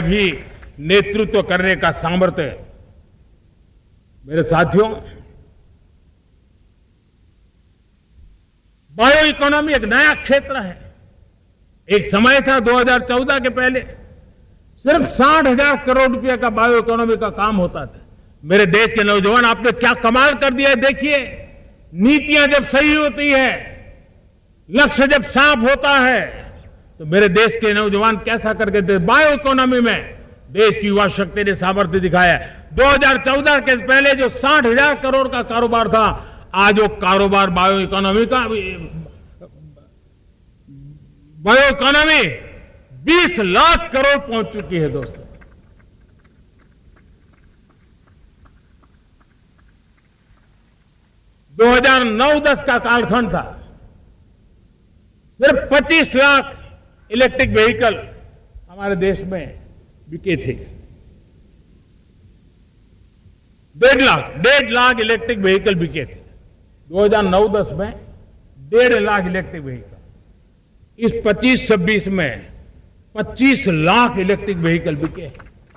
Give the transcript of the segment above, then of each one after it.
भी नेतृत्व करने का सामर्थ्य। मेरे साथियों, बायो इकोनॉमी एक नया क्षेत्र है। एक समय था 2014 के पहले सिर्फ 60,000 करोड़ रुपए का बायो इकोनॉमी का काम होता था। मेरे देश के नौजवान, आपने क्या कमाल कर दिया है। देखिए, नीतियां जब सही होती है, लक्ष्य जब साफ होता है, तो मेरे देश के नौजवान कैसा करके दे। बायो इकोनॉमी में देश की युवा शक्ति ने सामर्थ्य दिखाया है। 2014 के पहले जो 60,000 करोड़ का कारोबार था, आज वो कारोबार बायो इकोनॉमी 20 लाख करोड़ पहुंच चुकी है। दोस्तों, दो 2009-10 का कालखंड था, सिर्फ 25 लाख इलेक्ट्रिक व्हीकल हमारे देश में बिके थे। 1.5 लाख इलेक्ट्रिक व्हीकल बिके थे 2009-10 में। 1.5 लाख इलेक्ट्रिक व्हीकल। इस 25-26 में 25 लाख इलेक्ट्रिक व्हीकल बिके।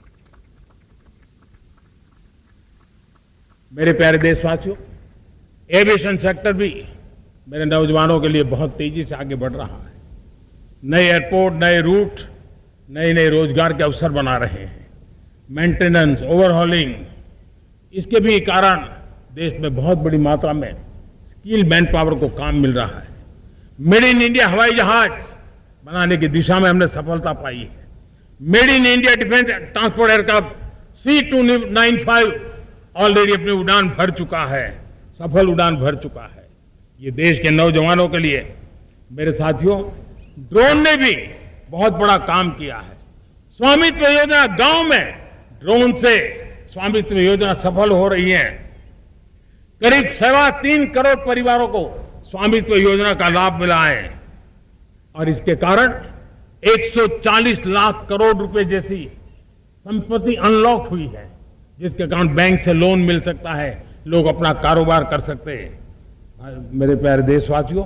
मेरे प्यारे देशवासियों, एविएशन सेक्टर भी मेरे नौजवानों के लिए बहुत तेजी से आगे बढ़ रहा है। नए एयरपोर्ट, नए रूट, नए नए रोजगार के अवसर बना रहे हैं। मेंटेनेंस, ओवरहॉलिंग, इसके भी कारण देश में बहुत बड़ी मात्रा में स्किल मैन पावर को काम मिल रहा है। मेड इन इंडिया हवाई जहाज बनाने की दिशा में हमने सफलता पाई है। Made in India defence transport aircraft C295 already अपनी उड़ान भर चुका है, सफल उड़ान भर चुका है। ये देश के नौजवानों के लिए, मेरे साथियों, ड्रोन ने भी बहुत बड़ा काम किया है। स्वामित्व योजना, गांव में ड्रोन से स्वामित्व योजना सफल हो रही है। करीब 3.25 करोड़ परिवारों को स्वामित्व योजना का लाभ मिला है और इसके कारण 140 लाख करोड़ रुपए जैसी संपत्ति अनलॉक हुई है, जिसके कारण बैंक से लोन मिल सकता है, लोग अपना कारोबार कर सकते हैं। मेरे प्यारे देशवासियों,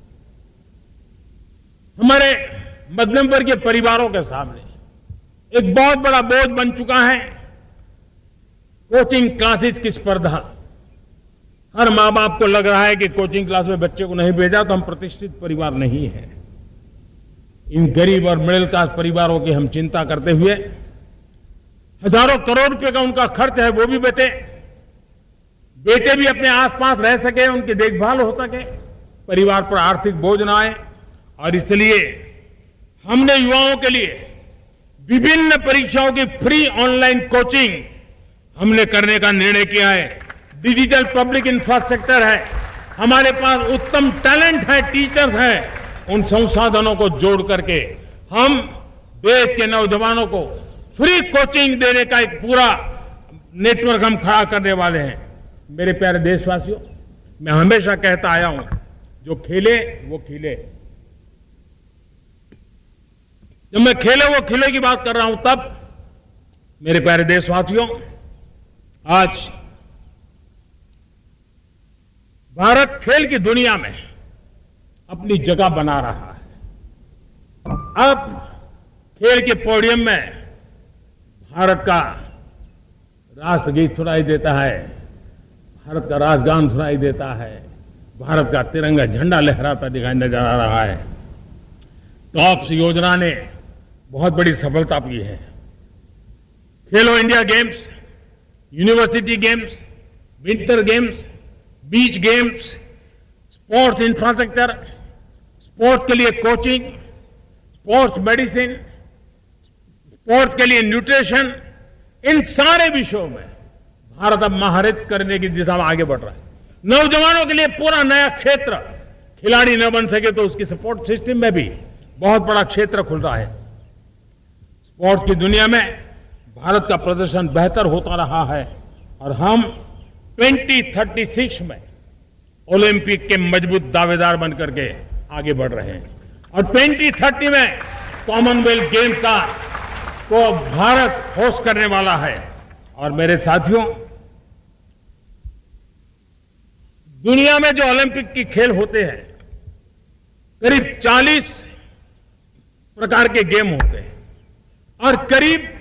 हमारे मध्यम वर्गीय परिवारों के सामने एक बहुत बड़ा बोझ बन चुका है कोचिंग क्लासेस की स्पर्धा। हर मां बाप को लग रहा है कि कोचिंग क्लास में बच्चे को नहीं भेजा तो हम प्रतिष्ठित परिवार नहीं है। इन गरीब और मिडिल क्लास परिवारों की हम चिंता करते हुए हजारों करोड़ रुपए का उनका खर्च है वो भी बचे, बेटे भी अपने आसपास रह सके, उनकी देखभाल हो सके, परिवार पर आर्थिक बोझ ना आए। और इसलिए हमने युवाओं के लिए विभिन्न परीक्षाओं की फ्री ऑनलाइन कोचिंग हमने करने का निर्णय किया है। डिजिटल पब्लिक इंफ्रास्ट्रक्चर है, हमारे पास उत्तम टैलेंट है, टीचर्स हैं। उन संसाधनों को जोड़ करके हम देश के नौजवानों को फ्री कोचिंग देने का एक पूरा नेटवर्क हम खड़ा करने वाले हैं। मेरे प्यारे देशवासियों, मैं हमेशा कहता आया हूं, जो खेले वो खिले। जब मैं खेले वो खिले की बात कर रहा हूं, तब मेरे प्यारे देशवासियों, आज भारत खेल की दुनिया में अपनी जगह बना रहा है। अब खेल के पोडियम में भारत का राष्ट्रगीत सुनाई देता है, भारत का राष्ट्रगान सुनाई देता है, भारत का तिरंगा झंडा लहराता दिखाई नजर आ रहा है। टॉप्स योजना ने बहुत बड़ी सफलता पाई है। खेलो India games, university games, winter games, beach games, sports infrastructure, sports के लिए कोचिंग, स्पोर्ट्स मेडिसिन, स्पोर्ट्स के लिए न्यूट्रिशन, इन सारे विषयों में भारत अब महारत करने की दिशा में आगे बढ़ रहा है। नौजवानों के लिए पूरा नया क्षेत्र, खिलाड़ी न बन सके तो उसकी सपोर्ट सिस्टम में भी बहुत बड़ा क्षेत्र खुल रहा है। स्पोर्ट्स की दुनिया में भारत का प्रदर्शन बेहतर होता रहा है और हम 2036 में ओलंपिक के मजबूत दावेदार बनकर के आगे बढ़ रहे हैं और 2030 में कॉमनवेल्थ गेम्स को भारत होस्ट करने वाला है। और मेरे साथियों, दुनिया में जो ओलंपिक की खेल होते हैं, करीब 40 प्रकार के गेम होते हैं और करीब